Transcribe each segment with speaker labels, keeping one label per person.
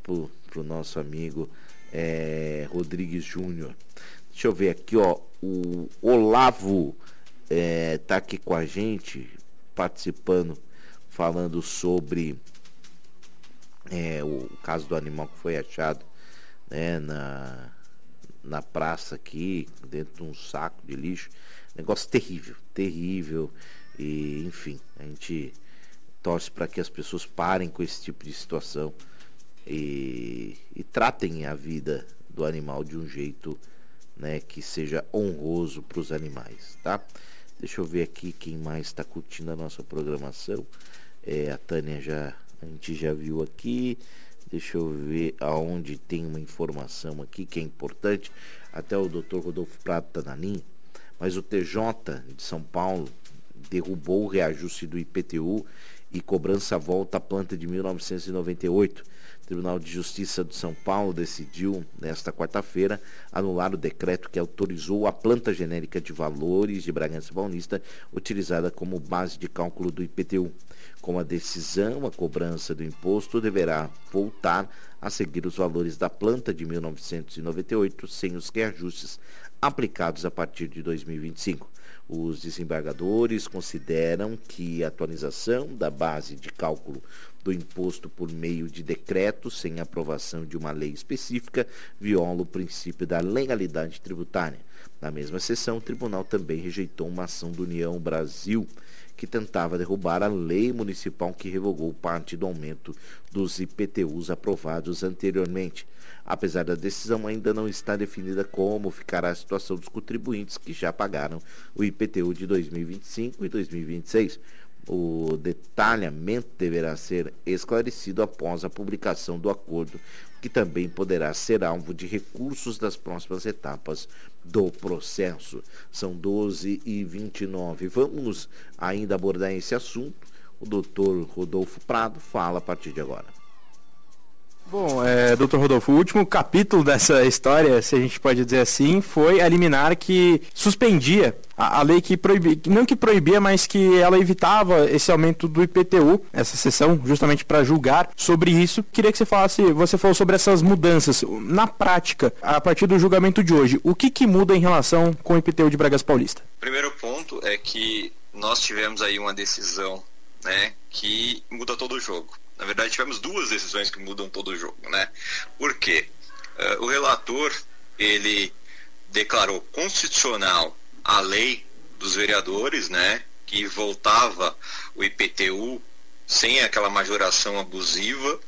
Speaker 1: pro nosso amigo Rodrigues Júnior. Deixa eu ver aqui, ó. O Olavo tá aqui com a gente, participando, falando sobre o caso do animal que foi achado, né, na praça aqui, dentro de um saco de lixo. Negócio terrível. E, enfim, a gente torce para que as pessoas parem com esse tipo de situação e tratem a vida do animal de um jeito, né, que seja honroso para os animais, tá? Deixa eu ver aqui quem mais está curtindo a nossa programação. A Tânia a gente já viu aqui. Deixa eu ver aonde tem uma informação aqui que é importante. Até o Dr. Rodolfo Prado está na linha. Mas o TJ de São Paulo derrubou o reajuste do IPTU e cobrança volta à planta de 1998. O Tribunal de Justiça de São Paulo decidiu, nesta quarta-feira, anular o decreto que autorizou a planta genérica de valores de Bragança Paulista, utilizada como base de cálculo do IPTU. Com a decisão, a cobrança do imposto deverá voltar a seguir os valores da planta de 1998, sem os reajustes aplicados a partir de 2025. Os desembargadores consideram que a atualização da base de cálculo do imposto por meio de decreto, sem aprovação de uma lei específica, viola o princípio da legalidade tributária. Na mesma sessão, o tribunal também rejeitou uma ação do União Brasil, que tentava derrubar a lei municipal que revogou parte do aumento dos IPTUs aprovados anteriormente. Apesar da decisão, ainda não está definida como ficará a situação dos contribuintes que já pagaram o IPTU de 2025 e 2026. O detalhamento deverá ser esclarecido após a publicação do acordo, que também poderá ser alvo de recursos das próximas etapas do processo. São 12h29. Vamos ainda abordar esse assunto. O doutor Rodolfo Prado fala a partir de agora.
Speaker 2: Bom, doutor Rodolfo, o último capítulo dessa história, se a gente pode dizer assim, foi a liminar que suspendia a lei que proibia, não que proibia, mas que ela evitava esse aumento do IPTU, essa sessão, justamente para julgar sobre isso. Queria que você falou sobre essas mudanças. Na prática, a partir do julgamento de hoje, o que muda em relação com o IPTU de Bragança Paulista?
Speaker 3: O primeiro ponto é que nós tivemos aí uma decisão, né, que muda todo o jogo. Na verdade, tivemos duas decisões que mudam todo o jogo, né? Por quê? O relator, ele declarou constitucional a lei dos vereadores, né? Que voltava o IPTU sem aquela majoração abusiva,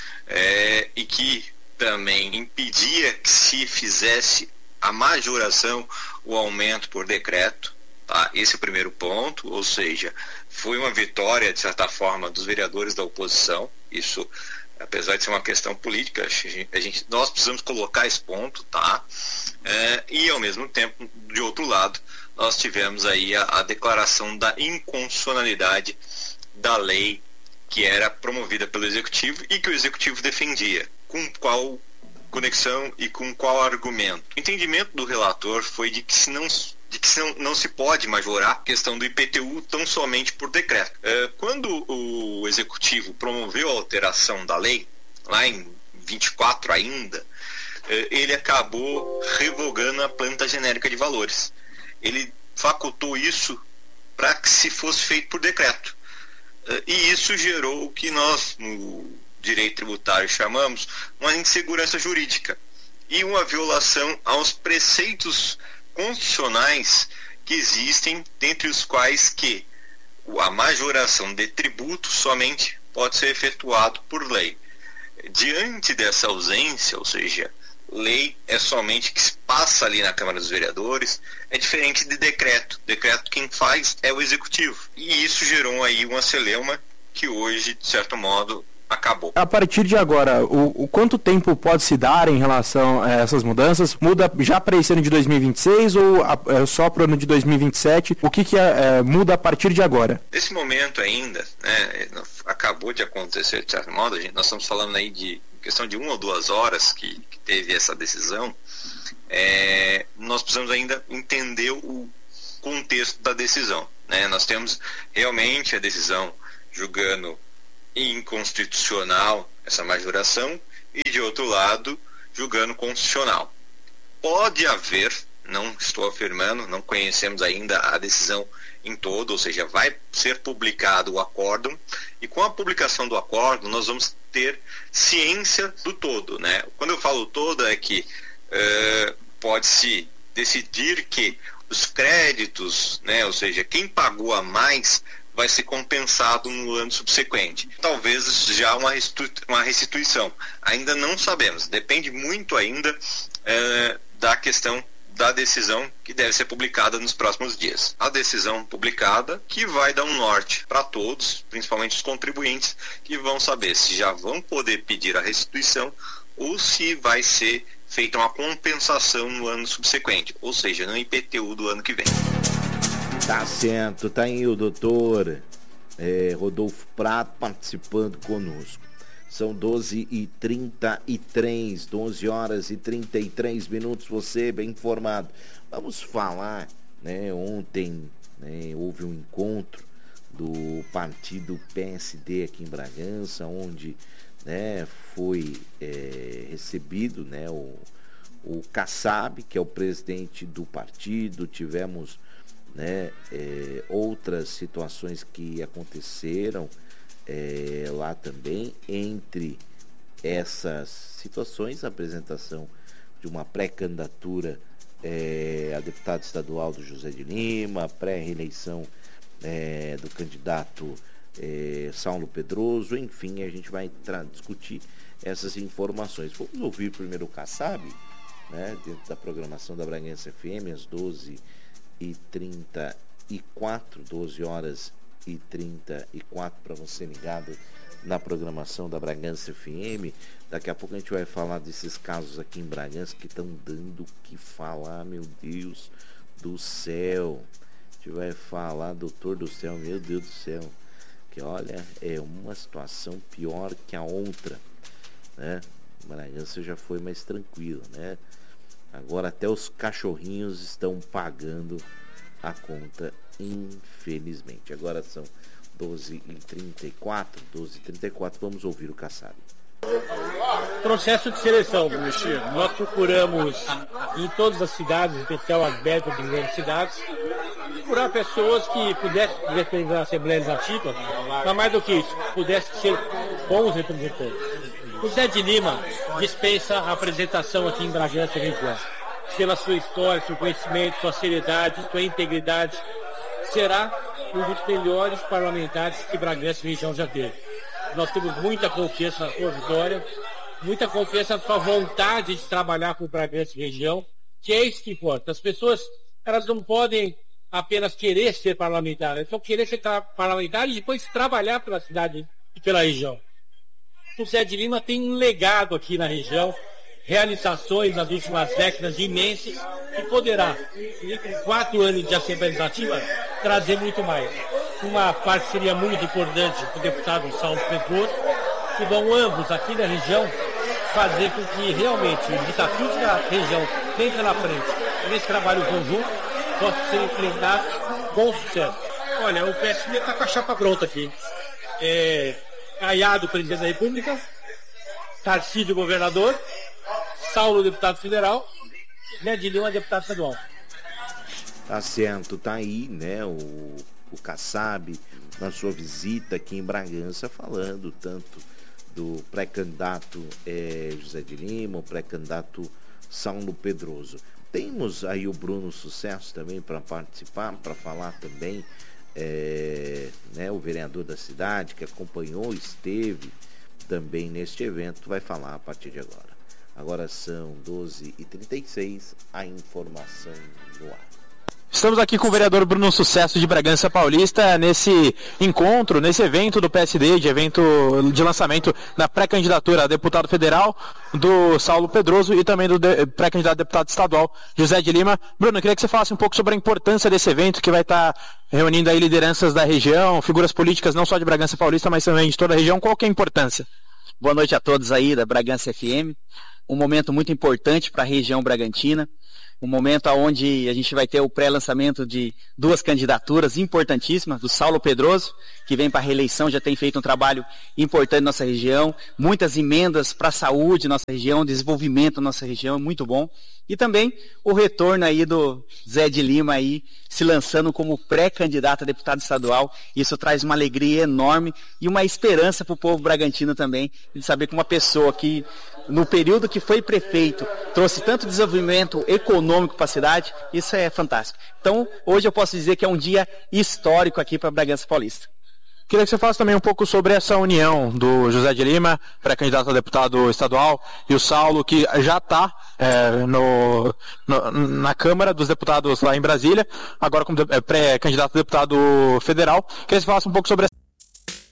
Speaker 3: e que também impedia que se fizesse a majoração, o aumento por decreto. Tá? Esse é o primeiro ponto, ou seja, foi uma vitória, de certa forma, dos vereadores da oposição. Isso, apesar de ser uma questão política, nós precisamos colocar esse ponto, tá? E, ao mesmo tempo, de outro lado, nós tivemos aí a declaração da inconstitucionalidade da lei que era promovida pelo Executivo e que o Executivo defendia. Com qual conexão e com qual argumento? O entendimento do relator foi de que não se pode majorar a questão do IPTU tão somente por decreto. Quando o Executivo promoveu a alteração da lei, lá em 24 ainda, ele acabou revogando a planta genérica de valores. Ele facultou isso para que se fosse feito por decreto. E isso gerou o que nós, no direito tributário, chamamos uma insegurança jurídica e uma violação aos preceitos constitucionais que existem, dentre os quais que a majoração de tributo somente pode ser efetuado por lei. Diante dessa ausência, ou seja, lei é somente que se passa ali na Câmara dos Vereadores, é diferente de decreto. Decreto quem faz é o Executivo. E isso gerou aí uma celeuma que hoje, de certo modo, acabou.
Speaker 2: A partir de agora, o quanto tempo pode se dar em relação a essas mudanças? Muda já para esse ano de 2026 ou só para o ano de 2027? O que muda a partir de agora?
Speaker 3: Nesse momento ainda, né, acabou de acontecer, de certo modo, nós estamos falando aí de questão de 1 ou 2 horas que teve essa decisão. Nós precisamos ainda entender o contexto da decisão, né? Nós temos realmente a decisão julgando inconstitucional essa majoração e de outro lado julgando constitucional. Pode haver, não estou afirmando, não conhecemos ainda a decisão em todo, ou seja, vai ser publicado o acórdão, e com a publicação do acórdão nós vamos ter ciência do todo, né? Quando eu falo todo é que pode-se decidir que os créditos, né, ou seja, quem pagou a mais vai ser compensado no ano subsequente. Talvez já uma restituição. Ainda não sabemos. Depende muito ainda da questão da decisão que deve ser publicada nos próximos dias. A decisão publicada que vai dar um norte para todos, principalmente os contribuintes, que vão saber se já vão poder pedir a restituição ou se vai ser feita uma compensação no ano subsequente, ou seja, no IPTU do ano que vem.
Speaker 1: Tá certo, tá aí o doutor Rodolfo Prato participando conosco. São 12h33, 12 horas e 33 minutos, você bem informado. Vamos falar, né, ontem, né, houve um encontro do partido PSD aqui em Bragança, onde, né, foi recebido, né, o Kassab, que é o presidente do partido. Tivemos, né, outras situações que aconteceram lá também. Entre essas situações, a apresentação de uma pré-candidatura a deputado estadual do José de Lima, a pré-reeleição do candidato Saulo Pedroso. Enfim, a gente vai discutir essas informações. Vamos ouvir primeiro o Kassab, né, dentro da programação da Bragança FM, às 12h34, 12 horas e 34, para você ligado na programação da Bragança FM. Daqui a pouco a gente vai falar desses casos aqui em Bragança que estão dando o que falar, meu Deus do céu. A gente vai falar, doutor do céu, meu Deus do céu, que olha, é uma situação pior que a outra, né? Bragança já foi mais tranquilo, né? Agora até os cachorrinhos estão pagando a conta, infelizmente. Agora são 12h34, vamos ouvir o Kassab.
Speaker 4: Processo de seleção, nós procuramos em todas as cidades, em especial as médias das grandes cidades, procurar pessoas que pudessem representar a Assembleia Legislativa, mas mais do que isso, pudessem ser bons representantes. O Zé de Lima dispensa a apresentação aqui em Bragança Região. Pela sua história, seu conhecimento, sua seriedade, sua integridade, será um dos melhores parlamentares que Bragança Região já teve. Nós temos muita confiança na sua vitória, muita confiança na sua vontade de trabalhar com Bragança Região, que é isso que importa. As pessoas, elas não podem apenas querer ser parlamentares, elas vão querer ser parlamentares e depois trabalhar pela cidade e pela região. O Zé de Lima tem um legado aqui na região, realizações nas últimas décadas imensas, e poderá, em 4 anos de Assembleia Legislativa, trazer muito mais. Uma parceria muito importante com o deputado Saulo Pedroso, que vão ambos aqui na região fazer com que realmente os desafios que a região tem pela frente nesse trabalho conjunto possam ser enfrentados com sucesso. Olha, o PSD está com a chapa pronta aqui. Caiado, presidente da República, Tarcísio, governador, Saulo, deputado federal, Zé de Lima, deputado estadual.
Speaker 1: Tá certo, tá aí, né, o Kassab, na sua visita aqui em Bragança, falando tanto do pré-candidato José de Lima, o pré-candidato Saulo Pedroso. Temos aí o Bruno Sucesso também para participar, para falar também, né, o vereador da cidade que acompanhou, esteve também neste evento, vai falar a partir de agora. Agora são 12h36, a informação no ar.
Speaker 2: Estamos aqui com o vereador Bruno Sucesso de Bragança Paulista nesse encontro, nesse evento do PSD, de evento de lançamento da pré-candidatura a deputado federal do Saulo Pedroso e também do pré-candidato a deputado estadual José de Lima. Bruno, eu queria que você falasse um pouco sobre a importância desse evento que vai estar reunindo aí lideranças da região, figuras políticas não só de Bragança Paulista, mas também de toda a região. Qual que é a importância?
Speaker 5: Boa noite a todos aí da Bragança FM. Um momento muito importante para a região bragantina. um momento onde a gente vai ter o pré-lançamento de 2 candidaturas importantíssimas, do Saulo Pedroso, que vem para a reeleição, já tem feito um trabalho importante na nossa região, muitas emendas para a saúde na nossa região, desenvolvimento na nossa região, muito bom. E também o retorno aí do Zé de Lima aí, se lançando como pré-candidato a deputado estadual. Isso traz uma alegria enorme e uma esperança para o povo bragantino também, de saber que uma pessoa que, no período que foi prefeito, trouxe tanto desenvolvimento econômico para a cidade, isso é fantástico. Então, hoje eu posso dizer que é um dia histórico aqui para Bragança Paulista.
Speaker 2: Queria que você falasse também um pouco sobre essa união do José de Lima, pré-candidato a deputado estadual, e o Saulo, que já está na Câmara dos Deputados lá em Brasília, agora como pré-candidato a deputado federal. Queria que você falasse um pouco sobre